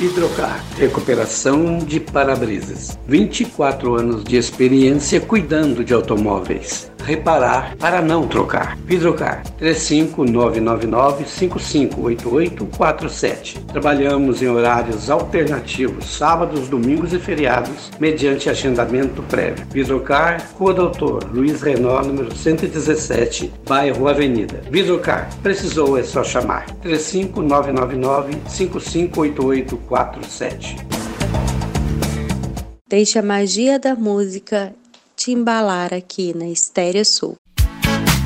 Hidrocar, recuperação de para-brisas. 24 anos de experiência cuidando de automóveis. Reparar para não trocar. Hidrocar, 35999-558847. Trabalhamos em horários alternativos, sábados, domingos e feriados, mediante agendamento prévio. Hidrocar, Rua Doutor Luiz Renault, número 117, bairro Avenida. Hidrocar, precisou é só chamar. 35999-558847. Deixe a magia da música te embalar aqui na Estéreo Sul.